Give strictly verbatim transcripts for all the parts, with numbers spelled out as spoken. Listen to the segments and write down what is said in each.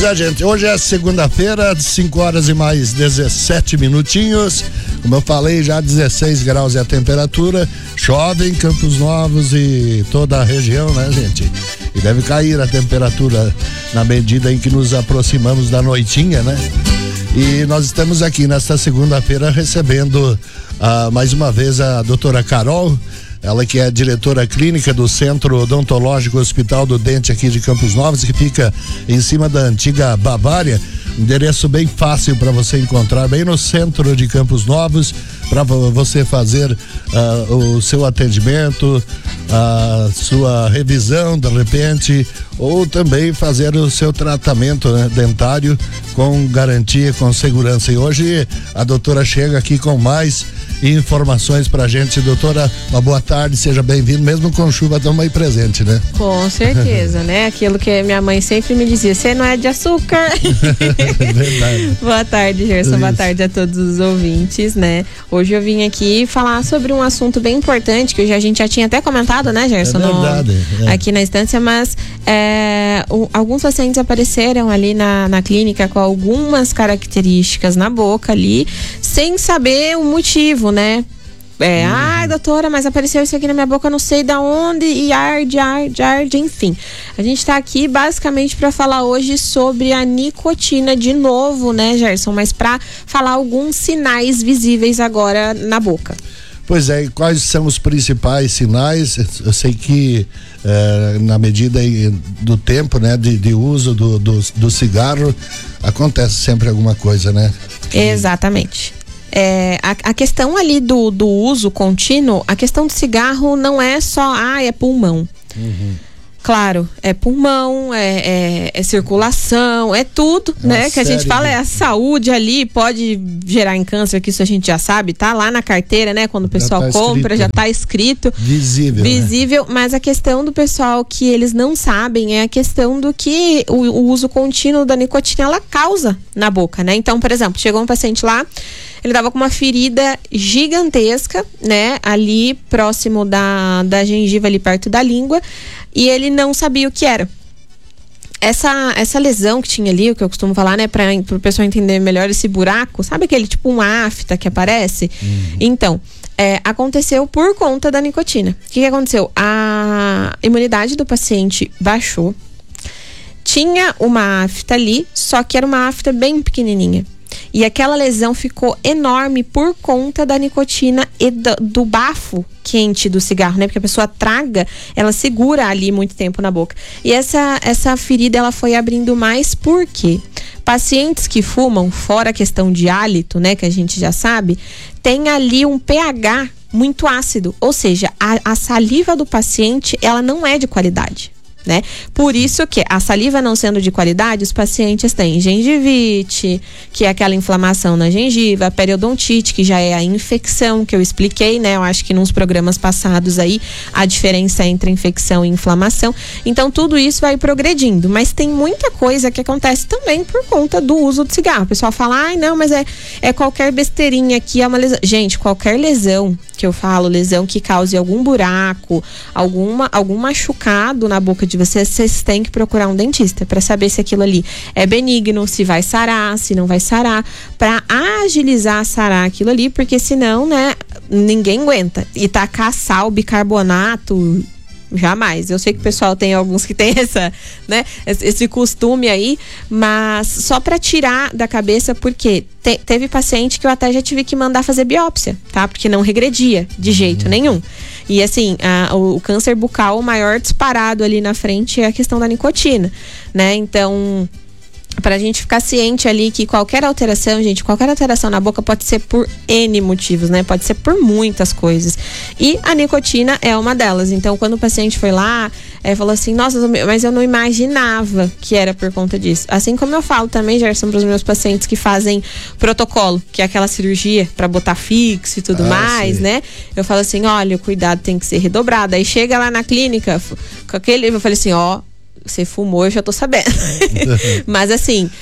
É, gente, hoje é segunda-feira, cinco horas e mais dezessete minutinhos. Como eu falei, já dezesseis graus é a temperatura. Chove em Campos Novos e toda a região, né, gente? E deve cair a temperatura na medida em que nos aproximamos da noitinha, né? E nós estamos aqui nesta segunda-feira recebendo uh, mais uma vez a doutora Carol. Ela que é diretora clínica do Centro Odontológico Hospital do Dente aqui de Campos Novos, que fica em cima da antiga Bavária. Endereço bem fácil para você encontrar, bem no centro de Campos Novos, para você fazer uh, o seu atendimento, a sua revisão de repente, ou também fazer o seu tratamento, né, dentário com garantia, com segurança. E hoje a doutora chega aqui com mais informações pra gente. Doutora, uma boa tarde, seja bem-vindo, mesmo com chuva, estamos aí presente, né? Com certeza, né? Aquilo que minha mãe sempre me dizia, você não é de açúcar. Verdade. Boa tarde, Gerson, boa tarde a todos os ouvintes, né? Hoje eu vim aqui falar sobre um assunto bem importante, que hoje a gente já tinha até comentado, né, Gerson? É verdade. No, é. Aqui na instância, mas é, o, alguns pacientes apareceram ali na, na clínica com algumas características na boca ali, sem saber o motivo, né? É, uhum. Ai, doutora, mas apareceu isso aqui na minha boca, eu não sei da onde, e arde, arde, arde, enfim. A gente tá aqui basicamente para falar hoje sobre a nicotina de novo, né, Gerson? Mas para falar alguns sinais visíveis agora na boca. Pois é, e quais são os principais sinais? Eu sei que é, na medida do tempo, né, de, de uso do, do, do cigarro, acontece sempre alguma coisa, né? Que... Exatamente. É, a, a questão ali do, do uso contínuo, a questão do cigarro não é só, ah, é pulmão. Uhum. Claro, é pulmão, é, é, é circulação, é tudo, é né? Que a gente fala, é a saúde ali, pode gerar em câncer, que isso a gente já sabe, tá lá na carteira, né? Quando o pessoal já tá compra, escrito, já tá escrito. Visível. Visível, né? Mas a questão do pessoal que eles não sabem é a questão do que o, o uso contínuo da nicotina, ela causa na boca, né? Então, por exemplo, chegou um paciente lá, ele tava com uma ferida gigantesca, né? Ali próximo da, da gengiva, ali perto da língua, e ele não sabia o que era. Essa, essa lesão que tinha ali, o que eu costumo falar, né? Para o pessoal entender melhor esse buraco, sabe aquele tipo um afta que aparece? Uhum. Então, é, aconteceu por conta da nicotina. O que, que aconteceu? A imunidade do paciente baixou. Tinha uma afta ali, só que era uma afta bem pequenininha. E aquela lesão ficou enorme por conta da nicotina e do, do bafo quente do cigarro, né? Porque a pessoa traga, ela segura ali muito tempo na boca. E essa, essa ferida, ela foi abrindo mais porque pacientes que fumam, fora a questão de hálito, né? Que a gente já sabe, tem ali um pH muito ácido. Ou seja, a, a saliva do paciente, ela não é de qualidade. Né? Por isso que a saliva não sendo de qualidade, os pacientes têm gengivite, que é aquela inflamação na gengiva, a periodontite, que já é a infecção que eu expliquei, né? Eu acho que nos programas passados aí a diferença entre infecção e inflamação. Então tudo isso vai progredindo, mas tem muita coisa que acontece também por conta do uso do cigarro. O pessoal fala, ai não, mas é, é qualquer besteirinha aqui, é uma lesão. Gente, qualquer lesão que eu falo, lesão que cause algum buraco, alguma, algum machucado na boca de vocês, vocês têm que procurar um dentista para saber se aquilo ali é benigno, se vai sarar, se não vai sarar, para agilizar sarar aquilo ali, porque senão, né, ninguém aguenta. E tacar sal, bicarbonato, jamais. Eu sei que o pessoal tem alguns que tem essa, né, esse costume aí, mas só para tirar da cabeça, porque te, teve paciente que eu até já tive que mandar fazer biópsia, tá? Porque não regredia de jeito nenhum. E assim, a, o, o câncer bucal, o maior disparado ali na frente é a questão da nicotina, né? Então, pra gente ficar ciente ali que qualquer alteração, gente, qualquer alteração na boca pode ser por N motivos, né? Pode ser por muitas coisas. E a nicotina é uma delas. Então, quando o paciente foi lá, é, falou assim, nossa, mas eu não imaginava que era por conta disso. Assim como eu falo também, Gerson, pros meus pacientes que fazem protocolo, que é aquela cirurgia pra botar fixo e tudo ah, mais, sim. né? Eu falo assim, olha, o cuidado tem que ser redobrado. Aí chega lá na clínica, com aquele, eu falei assim, ó, você fumou, eu já tô sabendo. Mas assim,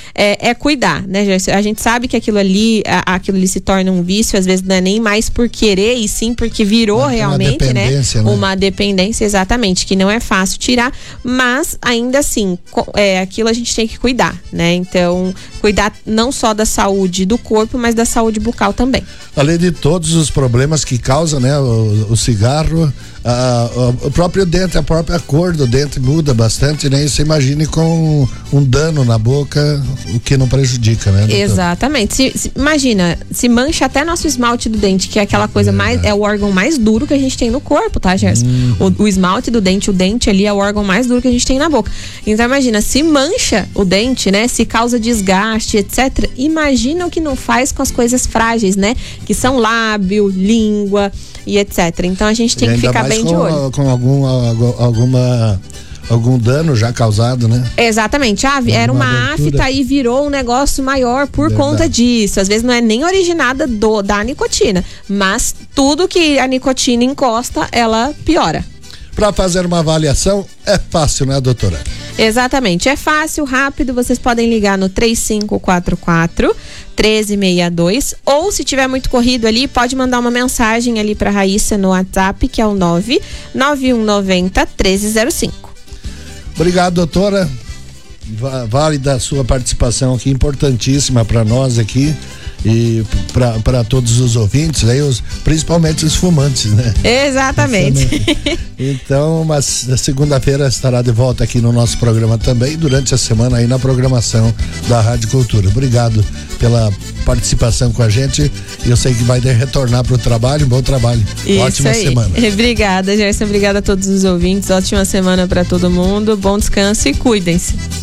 é, é cuidar, né, Gerson? A gente sabe que aquilo ali, a, aquilo ali se torna um vício, às vezes não é nem mais por querer, e sim porque virou uma realmente, né? né? Uma dependência, exatamente, que não é fácil tirar, mas ainda assim, é, aquilo a gente tem que cuidar, né? Então, cuidar não só da saúde do corpo, mas da saúde bucal também. Além de todos os problemas que causa, né, o, o cigarro, a, a, o próprio dente, a própria cor do dente muda bastante, né? E você imagine com um dano na boca, o que não prejudica, né, doutor? Exatamente. Se, se, imagina, se mancha até nosso esmalte do dente, que é aquela coisa é, mais, é o órgão mais duro que a gente tem no corpo, tá, Gerson? Hum. O, o esmalte do dente, o dente ali é o órgão mais duro que a gente tem na boca. Então imagina, se mancha o dente, né? Se causa desgaste, etcétera. Imagina o que não faz com as coisas frágeis, né? Que são lábio, língua e etcétera. Então a gente tem que ficar bem de olho. Com algum, alguma, algum dano já causado, né? Exatamente. Ah, era uma, uma afta e virou um negócio maior por Verdade. Conta disso. Às vezes não é nem originada do, da nicotina, mas tudo que a nicotina encosta, ela piora. Para fazer uma avaliação é fácil, né, doutora? Exatamente, é fácil, rápido, vocês podem ligar no três cinco quatro quatro, um três seis dois, ou se tiver muito corrido ali, pode mandar uma mensagem ali para Raíssa no WhatsApp, que é o nove nove um nove zero, um três zero cinco. Obrigado, doutora. Vale da sua participação aqui, importantíssima para nós aqui e para todos os ouvintes, aí os, principalmente os fumantes, né? Exatamente. Então, mas segunda-feira estará de volta aqui no nosso programa também, durante a semana aí na programação da Rádio Cultura. Obrigado pela participação com a gente. Eu sei que vai retornar para o trabalho. Bom trabalho. Isso Ótima aí. Semana. Obrigada, Gerson. Obrigada a todos os ouvintes. Ótima semana para todo mundo. Bom descanso e cuidem-se.